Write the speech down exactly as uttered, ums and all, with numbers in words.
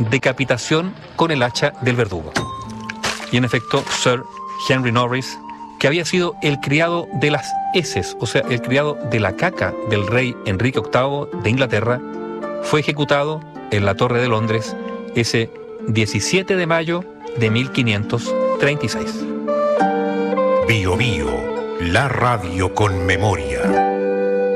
decapitación con el hacha del verdugo. Y en efecto, Sir Henry Norris, que había sido el criado de las heces, o sea, el criado de la caca del rey Enrique octavo de Inglaterra, fue ejecutado en la Torre de Londres ese diecisiete de mayo de mil quinientos treinta y seis. Bio Bio, la radio con memoria.